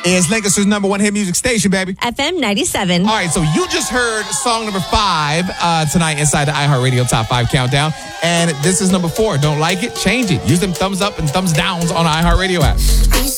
is Lancaster's number one hit music station, baby. FM 97. All right, so you just heard song number 5 tonight inside the iHeartRadio Top 5 Countdown. And this is number 4. Don't like it? Change it. Use them thumbs up and thumbs downs on the iHeartRadio app.